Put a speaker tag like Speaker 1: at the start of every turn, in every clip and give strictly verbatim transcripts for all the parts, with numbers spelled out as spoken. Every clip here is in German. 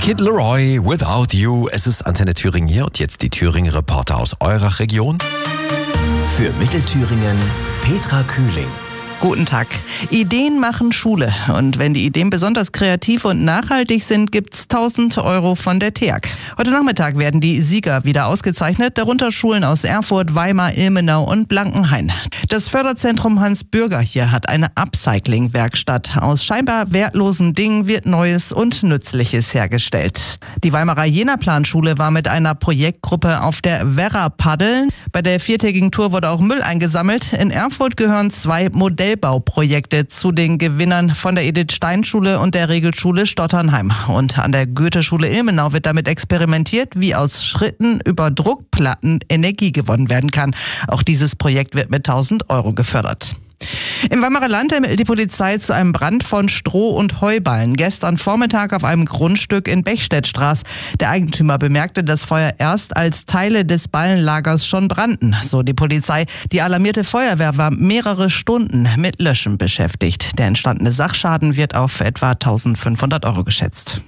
Speaker 1: Kid Leroy, Without You. Es ist Antenne Thüringen hier und jetzt die Thüringen Reporter aus eurer Region.
Speaker 2: Für Mittelthüringen Petra Kühling.
Speaker 3: Guten Tag. Ideen machen Schule. Und wenn die Ideen besonders kreativ und nachhaltig sind, gibt's tausend Euro von der T E A G. Heute Nachmittag werden die Sieger wieder ausgezeichnet, darunter Schulen aus Erfurt, Weimar, Ilmenau und Blankenhain. Das Förderzentrum Hans Bürger hier hat eine Upcycling-Werkstatt. Aus scheinbar wertlosen Dingen wird Neues und Nützliches hergestellt. Die Weimarer Jena-Planschule war mit einer Projektgruppe auf der Werra paddeln. Bei der viertägigen Tour wurde auch Müll eingesammelt. In Erfurt gehören zwei Modellbauprojekte zu den Gewinnern von der Edith-Stein-Schule und der Regelschule Stotternheim. Und an der Goethe-Schule Ilmenau wird damit experimentiert, wie aus Schritten über Druckplatten Energie gewonnen werden kann. Auch dieses Projekt wird mit tausend Euro gefördert. Im Weimarer Land ermittelt die Polizei zu einem Brand von Stroh- und Heuballen gestern Vormittag auf einem Grundstück in Bechstedtstraß. Der Eigentümer bemerkte das Feuer erst, als Teile des Ballenlagers schon brannten, so die Polizei. Die alarmierte Feuerwehr war mehrere Stunden mit Löschen beschäftigt. Der entstandene Sachschaden wird auf etwa eintausendfünfhundert Euro geschätzt.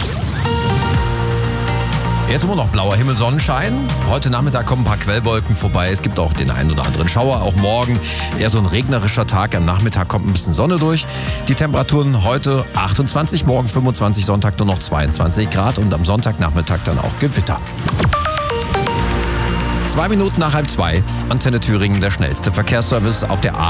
Speaker 1: Jetzt immer noch blauer Himmel, Sonnenschein. Heute Nachmittag kommen ein paar Quellwolken vorbei. Es gibt auch den einen oder anderen Schauer. Auch morgen eher so ein regnerischer Tag. Am Nachmittag kommt ein bisschen Sonne durch. Die Temperaturen heute achtundzwanzig, morgen fünfundzwanzig, Sonntag nur noch zweiundzwanzig Grad und am Sonntagnachmittag dann auch Gewitter. Zwei Minuten nach halb zwei. Antenne Thüringen, der schnellste Verkehrsservice auf der A